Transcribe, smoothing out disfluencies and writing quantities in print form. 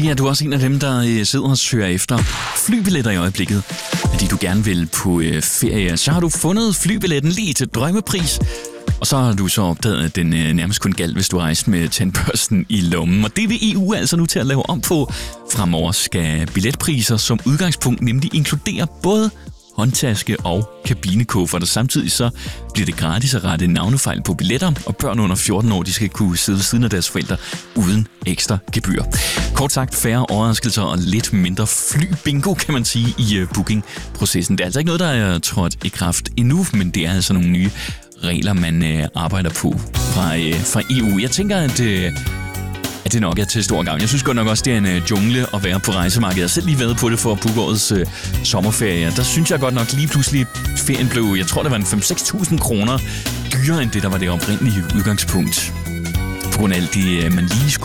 Måske er du også en af dem, der sidder og søger efter flybilletter i øjeblikket, fordi du gerne vil på ferie. Så har du fundet flybilletten lige til drømmepris, og så har du så opdaget, at den nærmest kun galt, hvis du rejste med tandbørsten i lommen. Og det vil EU altså nu til at lave om på. Fremover skal billetpriser som udgangspunkt nemlig inkludere både håndtaske og kabinekuffert, og samtidig så bliver det gratis at rette navnefejl på billetter, og børn under 14 år, de skal kunne sidde ved siden af deres forældre uden ekstra gebyr. Kort sagt, færre overraskelser og lidt mindre flybingo, kan man sige, i bookingprocessen. Det er altså ikke noget, der er trådt i kraft endnu, men det er altså nogle nye regler, man arbejder på fra EU. Jeg tænker, at det nok er til stor gavn. Jeg synes godt nok også, det er en jungle at være på rejsemarkedet. Jeg har selv lige været på det for at booke årets sommerferie. Der synes jeg godt nok lige pludselig, ferien blev, jeg tror det var en 5-6.000 kroner dyrere end det, der var det oprindelige udgangspunkt. På grund af alt det, man lige skulle